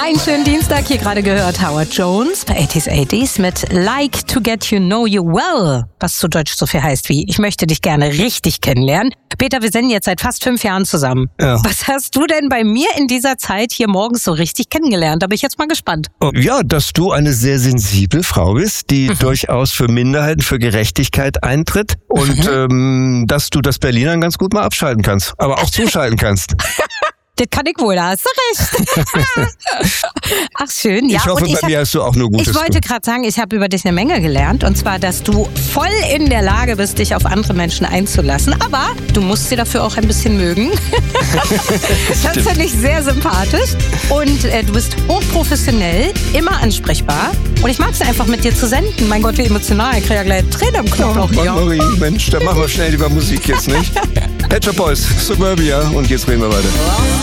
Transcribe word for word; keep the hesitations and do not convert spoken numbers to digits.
Einen schönen Dienstag, hier gerade gehört Howard Jones bei achtziger achtziger mit Like to Get You Know You Well, was zu Deutsch so viel heißt wie ich möchte dich gerne richtig kennenlernen. Peter, wir senden jetzt seit fast fünf Jahren zusammen. Ja. Was hast du denn bei mir in dieser Zeit hier morgens so richtig kennengelernt? Da bin ich jetzt mal gespannt. Oh, ja, dass du eine sehr sensible Frau bist, die mhm. durchaus für Minderheiten, für Gerechtigkeit eintritt und mhm. ähm, dass du das Berlinern ganz gut mal abschalten kannst, aber auch zuschalten kannst. Das kann ich wohl, da hast du recht. Ach schön, ja. Ich hoffe, und ich bei mir hab, hast du auch nur Gutes. Ich wollte gerade sagen, ich habe über dich eine Menge gelernt. Und zwar, dass du voll in der Lage bist, dich auf andere Menschen einzulassen. Aber du musst sie dafür auch ein bisschen mögen. Das finde ich sehr sympathisch. Und äh, du bist hochprofessionell, immer ansprechbar. Und ich mag es einfach, mit dir zu senden. Mein Gott, wie emotional. Ich kriege ja gleich Tränen im Knoblauch hier. Oh, Marie, Mensch, dann machen wir schnell lieber Musik jetzt, nicht? Pet Shop Boys, Suburbia. Und jetzt reden wir weiter.